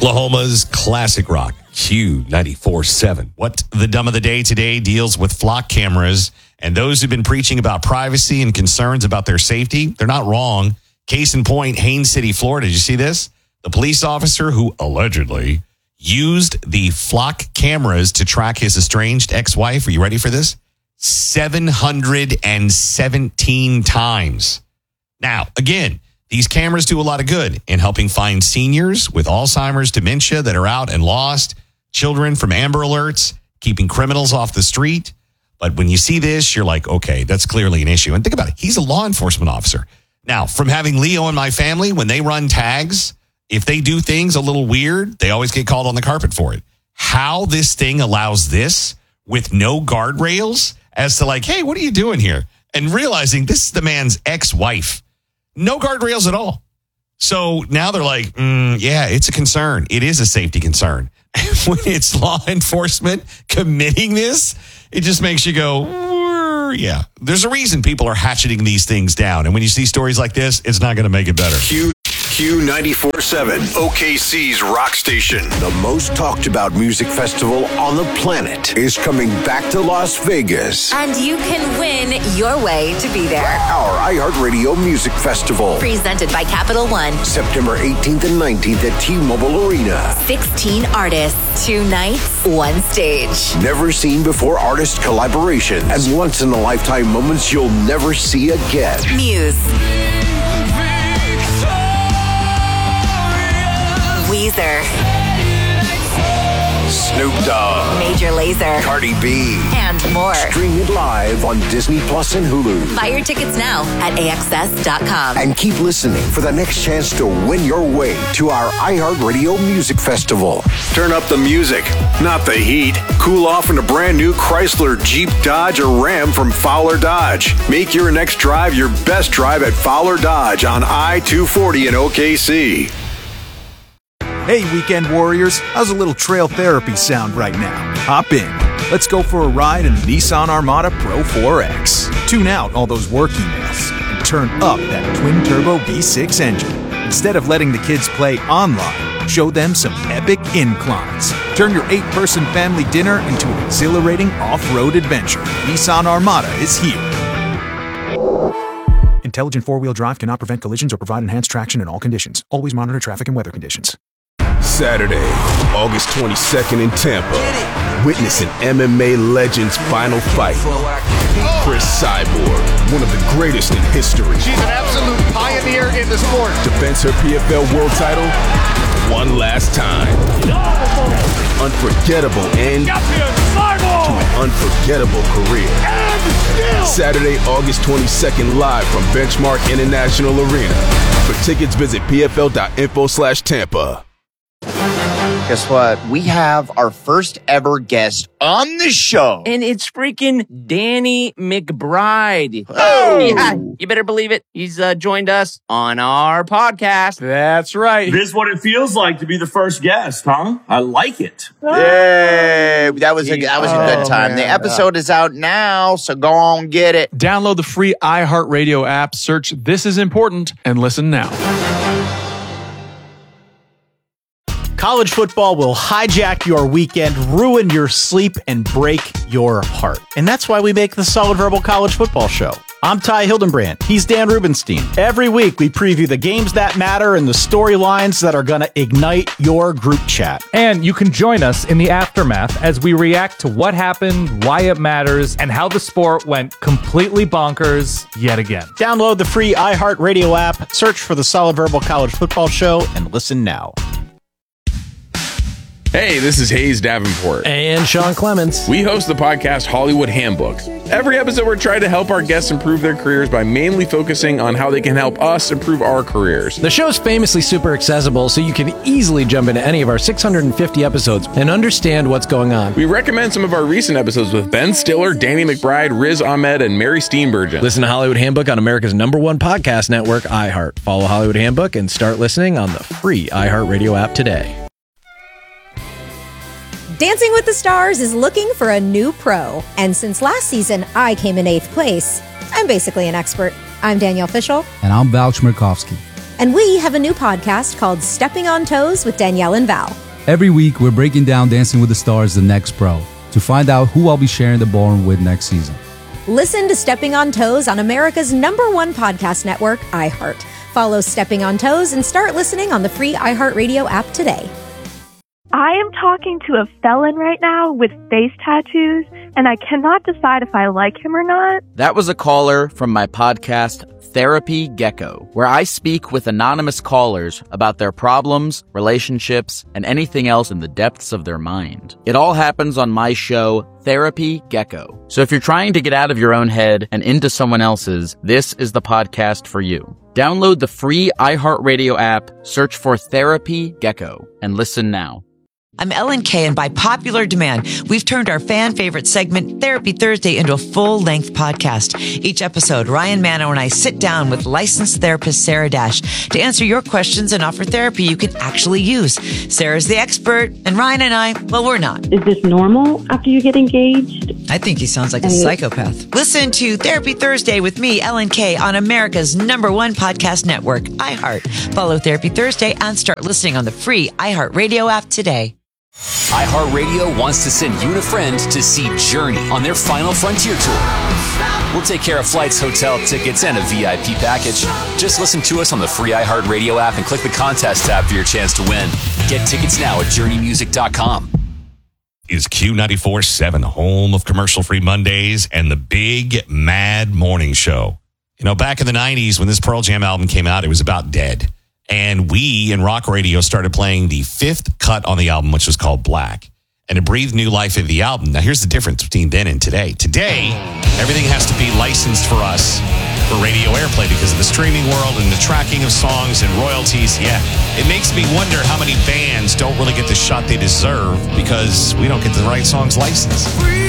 Oklahoma's classic rock, Q94.7. What the dumb of the day today deals with flock cameras, and those who've been preaching about privacy and concerns about their safety, they're not wrong. Case in point, Haines City, Florida. Did you see this? The police officer who allegedly used the flock cameras to track his estranged ex-wife. Are you ready for this? 717 times. Now, again, these cameras do a lot of good in helping find seniors with Alzheimer's, dementia that are out and lost, children from Amber Alerts, keeping criminals off the street. But when you see this, you're like, okay, that's clearly an issue. And think about it. He's a law enforcement officer. Now, from having Leo in my family, when they run tags, if they do things a little weird, they always get called on the carpet for it. How this thing allows this with no guardrails as to like, hey, what are you doing here? And realizing this is the man's ex-wife. No guardrails at all. So now they're like, yeah, it's a concern. It is a safety concern. When it's law enforcement committing this, it just makes you go, yeah. There's a reason people are hatcheting these things down. And when you see stories like this, it's not going to make it better. Q94.7, OKC's rock station. The most talked about music festival on the planet is coming back to Las Vegas. And you can win your way to be there. Our iHeartRadio Music Festival. Presented by Capital One. September 18th and 19th at T-Mobile Arena. 16 artists, 2 nights, 1 stage. Never seen before artist collaborations and once in a lifetime moments you'll never see again. Muse. Weezer. Snoop Dogg. Major Lazer. Cardi B. And more. Stream it live on Disney Plus and Hulu. Buy your tickets now at AXS.com. And keep listening for the next chance to win your way to our iHeartRadio Music Festival. Turn up the music, not the heat. Cool off in a brand new Chrysler, Jeep, Dodge, or Ram from Fowler Dodge. Make your next drive your best drive at Fowler Dodge on I-240 in OKC. Hey, weekend warriors, how's a little trail therapy sound right now? Hop in. Let's go for a ride in the Nissan Armada Pro 4X. Tune out all those work emails and turn up that twin-turbo V6 engine. Instead of letting the kids play online, show them some epic inclines. Turn your 8-person family dinner into an exhilarating off-road adventure. Nissan Armada is here. Intelligent four-wheel drive cannot prevent collisions or provide enhanced traction in all conditions. Always monitor traffic and weather conditions. Saturday, August 22nd in Tampa. Witness an MMA legend's final fight. Chris Cyborg, one of the greatest in history. She's an absolute pioneer in the sport. Defends her PFL world title one last time. Unforgettable end to an unforgettable career. Saturday, August 22nd, live from Benchmark International Arena. For tickets, visit pfl.info/Tampa. Guess what? We have our first ever guest on the show. And it's freaking Danny McBride. Oh! Yeah, you better believe it. He's joined us on our podcast. That's right. This is what it feels like to be the first guest, huh? I like it. Yay! That was a good time. Man. The episode is out now, so go on get it. Download the free iHeartRadio app, search This Is Important, and listen now. College football will hijack your weekend, ruin your sleep, and break your heart. And that's why we make the Solid Verbal College Football Show. I'm Ty Hildenbrand. He's Dan Rubenstein. Every week, we preview the games that matter and the storylines that are going to ignite your group chat. And you can join us in the aftermath as we react to what happened, why it matters, and how the sport went completely bonkers yet again. Download the free iHeartRadio app, search for the Solid Verbal College Football Show, and listen now. Hey, this is Hayes Davenport. And Sean Clements. We host the podcast Hollywood Handbook. Every episode, we're trying to help our guests improve their careers by mainly focusing on how they can help us improve our careers. The show's famously super accessible, so you can easily jump into any of our 650 episodes and understand what's going on. We recommend some of our recent episodes with Ben Stiller, Danny McBride, Riz Ahmed, and Mary Steenburgen. Listen to Hollywood Handbook on America's #1 podcast network, iHeart. Follow Hollywood Handbook and start listening on the free iHeartRadio app today. Dancing with the Stars is looking for a new pro. And since last season, I came in 8th place. I'm basically an expert. I'm Danielle Fishel. And I'm Val Chmerkovsky. And we have a new podcast called Stepping on Toes with Danielle and Val. Every week, we're breaking down Dancing with the Stars, The Next Pro, to find out who I'll be sharing the ballroom with next season. Listen to Stepping on Toes on America's #1 podcast network, iHeart. Follow Stepping on Toes and start listening on the free iHeartRadio app today. I am talking to a felon right now with face tattoos, and I cannot decide if I like him or not. That was a caller from my podcast, Therapy Gecko, where I speak with anonymous callers about their problems, relationships, and anything else in the depths of their mind. It all happens on my show, Therapy Gecko. So if you're trying to get out of your own head and into someone else's, this is the podcast for you. Download the free iHeartRadio app, search for Therapy Gecko, and listen now. I'm Ellen Kay, and by popular demand, we've turned our fan favorite segment, Therapy Thursday, into a full-length podcast. Each episode, Ryan Manno and I sit down with licensed therapist Sarah Dash to answer your questions and offer therapy you can actually use. Sarah's the expert, and Ryan and I, well, we're not. Is this normal after you get engaged? I think he sounds like a psychopath. Listen to Therapy Thursday with me, Ellen Kay, on America's #1 podcast network, iHeart. Follow Therapy Thursday and start listening on the free iHeartRadio app today. iHeartRadio wants to send you and a friend to see Journey on their Final Frontier tour. We'll take care of flights, hotel tickets, and a VIP package. Just listen to us on the free iHeartRadio app and click the contest tab for your chance to win. Get tickets now at JourneyMusic.com. Is Q94.7, home of commercial-free Mondays and the Big Mad Morning Show. You know, back in the 90s when this Pearl Jam album came out, it was about dead. And we in rock radio started playing the 5th cut on the album, which was called Black. And it breathed new life into the album. Now, here's the difference between then and today. Today, everything has to be licensed for us for radio airplay because of the streaming world and the tracking of songs and royalties. Yeah, it makes me wonder how many bands don't really get the shot they deserve because we don't get the right songs licensed.